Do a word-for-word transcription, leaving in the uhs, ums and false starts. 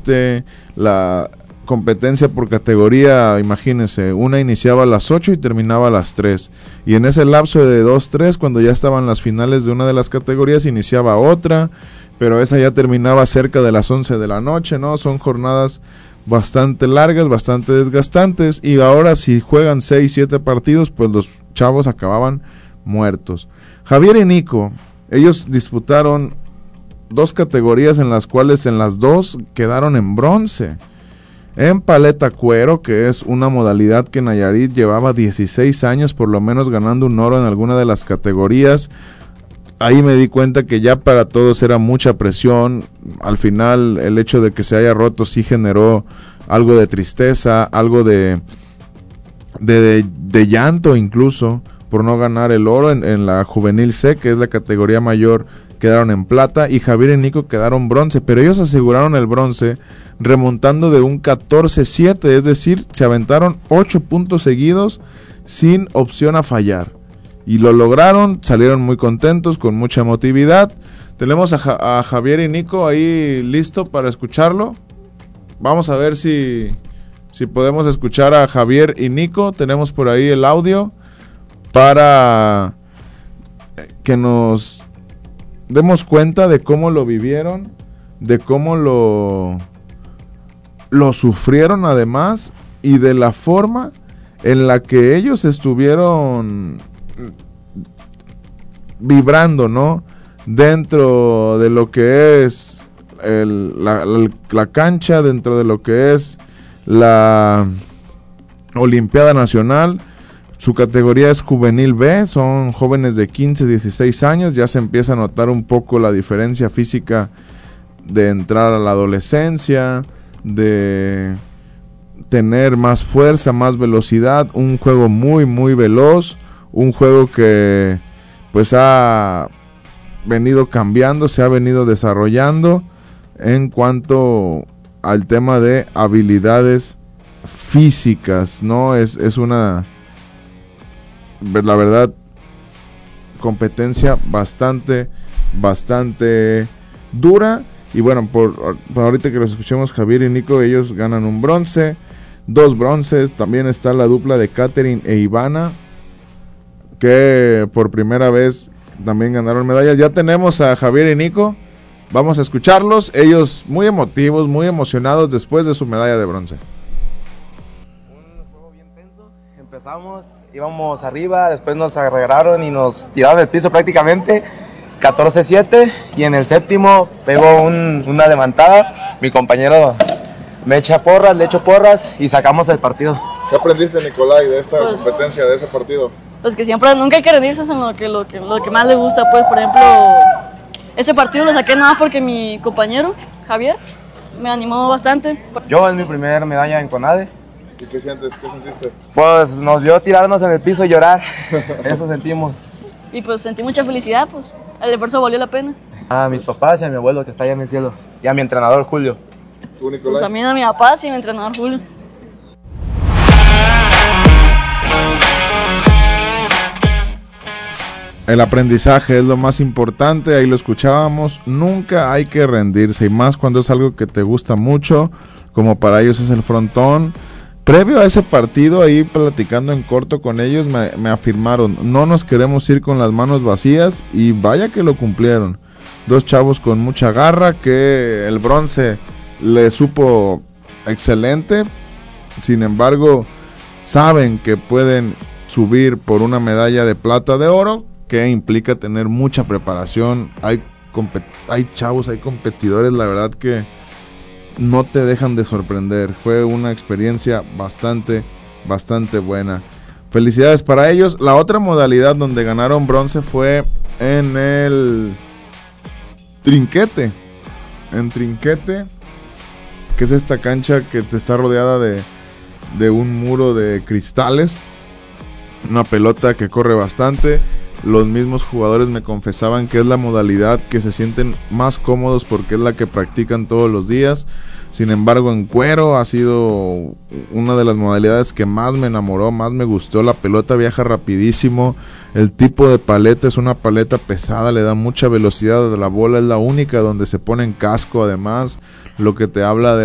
este, la competencia por categoría, imagínense, una iniciaba a las ocho y terminaba a las tres, y en ese lapso de dos, tres, cuando ya estaban las finales de una de las categorías, iniciaba otra, pero esa ya terminaba cerca de las once de la noche, ¿no? Son jornadas bastante largas, bastante desgastantes, y ahora si juegan seis, siete partidos, pues los chavos acababan muertos. Javier y Nico, ellos disputaron dos categorías en las cuales en las dos quedaron en bronce. En paleta cuero, que es una modalidad que Nayarit llevaba dieciséis años por lo menos ganando un oro en alguna de las categorías, ahí me di cuenta que ya para todos era mucha presión. Al final el hecho de que se haya roto sí generó algo de tristeza, algo de, de, de, de llanto incluso, por no ganar el oro. En, en la juvenil C, que es la categoría mayor, quedaron en plata, y Javier y Nico quedaron bronce, pero ellos aseguraron el bronce remontando de un catorce siete, es decir, se aventaron ocho puntos seguidos sin opción a fallar, y lo lograron, salieron muy contentos, con mucha emotividad. Tenemos a, ja- a Javier y Nico ahí listo para escucharlo. Vamos a ver si, si podemos escuchar a Javier y Nico. Tenemos por ahí el audio para que nos demos cuenta de cómo lo vivieron, de cómo lo, lo sufrieron además, y de la forma en la que ellos estuvieron vibrando, ¿no? Dentro de lo que es el, la, la, la cancha, dentro de lo que es la Olimpiada Nacional. Su categoría es Juvenil B, son jóvenes de quince, dieciséis años, ya se empieza a notar un poco la diferencia física de entrar a la adolescencia, de tener más fuerza, más velocidad, un juego muy muy veloz, un juego que pues ha venido cambiando, se ha venido desarrollando en cuanto al tema de habilidades físicas, ¿no? Es, es una, la verdad, competencia bastante, bastante dura. Y bueno, por, por ahorita que los escuchemos, Javier y Nico, ellos ganan un bronce, dos bronces. También está la dupla de Catherine e Ivana, que por primera vez también ganaron medallas. Ya tenemos a Javier y Nico, vamos a escucharlos, ellos muy emotivos, muy emocionados después de su medalla de bronce. Un juego bien tenso, empezamos, íbamos arriba, después nos agarraron y nos tiraron del piso prácticamente, catorce siete, y en el séptimo pegó un, una levantada, mi compañero me echa porras, le echo porras y sacamos el partido. ¿Qué aprendiste, Nicolai, de esta Pues, competencia, de ese partido? Pues que siempre, nunca hay que rendirse en lo que, lo que, lo que más le gusta. Pues, por ejemplo, ese partido lo saqué nada porque mi compañero, Javier, me animó bastante. Yo en mi primera medalla en CONADE. ¿Y qué sientes? ¿Qué sentiste? Pues nos vio tirarnos en el piso y llorar, eso sentimos. Y pues sentí mucha felicidad, pues el esfuerzo valió la pena. A mis papás y a mi abuelo que está allá en el cielo, y a mi entrenador Julio. ¿Tú, Nicolai? Pues también a mi papá y a mi entrenador Julio. El aprendizaje es lo más importante, ahí lo escuchábamos, nunca hay que rendirse, y más cuando es algo que te gusta mucho, como para ellos es el frontón. Previo a ese partido, ahí platicando en corto con ellos, me, me afirmaron, no nos queremos ir con las manos vacías, y vaya que lo cumplieron. Dos chavos con mucha garra, que el bronce le supo excelente, sin embargo, saben que pueden subir por una medalla de plata de oro, que implica tener mucha preparación. Hay, compet- hay chavos, hay competidores, la verdad que no te dejan de sorprender. Fue una experiencia bastante, bastante buena. Felicidades para ellos. La otra modalidad donde ganaron bronce fue en el trinquete. En trinquete, que es esta cancha que te está rodeada de, de un muro de cristales. Una pelota que corre bastante. Los mismos jugadores me confesaban que es la modalidad que se sienten más cómodos porque es la que practican todos los días. Sin embargo, en cuero ha sido una de las modalidades que más me enamoró, más me gustó. La pelota viaja rapidísimo, el tipo de paleta es una paleta pesada, le da mucha velocidad. La bola es la única donde se pone en casco, además, lo que te habla de